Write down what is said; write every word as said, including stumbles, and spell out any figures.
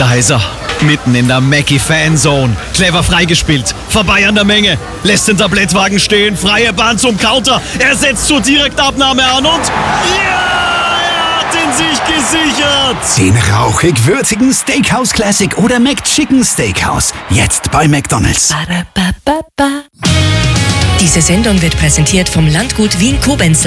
Da ist er, mitten in der Mackie-Fanzone. Clever freigespielt, vorbei an der Menge. Lässt den Tablettwagen stehen, freie Bahn zum Counter. Er setzt zur Direktabnahme an und... Ja! Er hat ihn sich gesichert! Den rauchig-würzigen Steakhouse Classic oder McChicken Steakhouse. Jetzt bei McDonald's. Ba-da-ba-ba-ba. Diese Sendung wird präsentiert vom Landgut Wien-Koblenz.